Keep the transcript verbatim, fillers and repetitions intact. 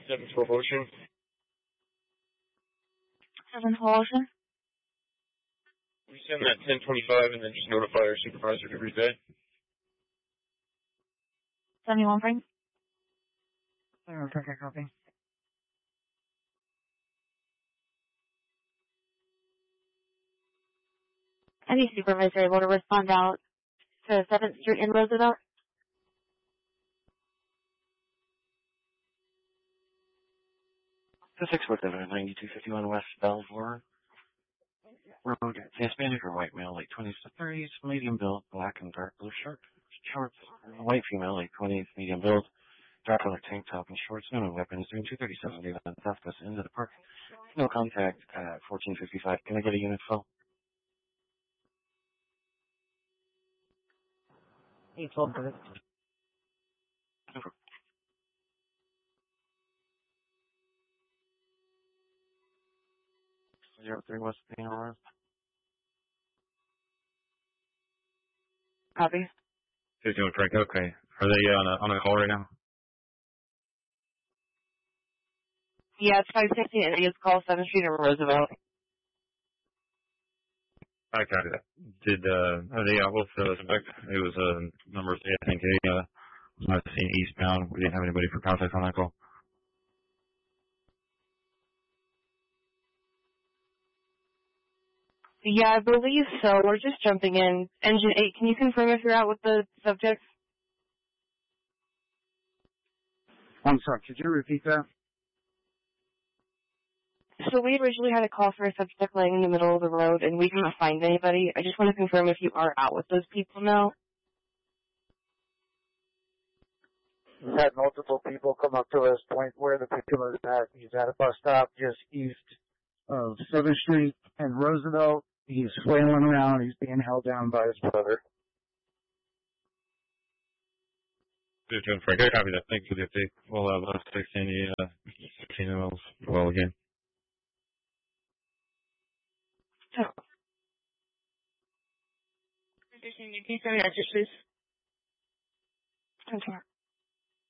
seven twelve Ocean. seven twelve Ocean. We send that ten twenty-five and then just notify our supervisor to read that. seventy-one Frank. seventy-one Frank, I copy. Any supervisor able to respond out to seventh Street in Roosevelt? The six foot seven, ninety-two fifty-one West Belvoir Road, Hispanic or white male, late twenties to thirties, medium build, black and dark blue shirt, shorts, white female, late twenties, medium build, dark color tank top and shorts, no weapons, doing two thirty-seven, leave on Southwest into the park, no contact at fourteen fifty-five. Can I get a unit fill? eight twelve minutes. Zero three West Main Road. Copy. fifty-one Frank, okay. Are they on a, on a call right now? Yeah, it's five sixty and it's call seventh Street in Roosevelt. I copy that. Did, uh, are they out with, uh, suspect? It was, uh, number, I think, uh, was not seen eastbound. We didn't have anybody for contact on that call. Yeah, I believe so. We're just jumping in. Engine eight, can you confirm if you're out with the subject? I'm sorry, could you repeat that? So we originally had a call for a subject laying in the middle of the road, and we couldn't find anybody. I just want to confirm if you are out with those people now. We've had multiple people come up to us, point where the victim is at. He's at a bus stop just east of seventh Street and Roosevelt. He's flailing around. He's being held down by his brother. fifty-one Frank, I copy that. Thanks for the update. We'll have uh, sixteen, uh, sixteen emails. Well, again. So. Can you send me a message, please? I'm sorry.